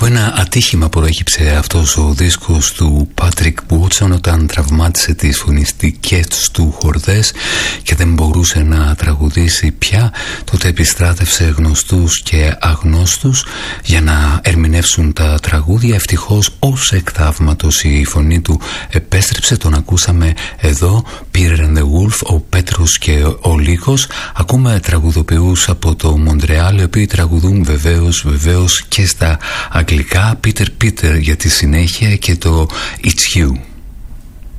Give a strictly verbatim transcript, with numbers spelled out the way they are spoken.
Από ένα ατύχημα προέκυψε αυτός ο δίσκος του Patrick Watson όταν τραυμάτισε τις φωνιστικές του χορδές και δεν μπορούσε να τραγουδήσει πια. Τότε επιστράτευσε γνωστούς και αγνώστους για να ερμηνεύσουν τα τραγούδια. Ευτυχώς ως εκ θαύματος η φωνή του επέστρεψε. Τον ακούσαμε εδώ, Peter and the Wolf, ο Πέτρος και ο Λύκος. Ακούμε τραγουδοποιούς από το Μοντρεάλ, οι οποίοι τραγουδούν βεβαίως, βεβαίως και στα αγγλικά. Peter Peter για τη συνέχεια και το It's You.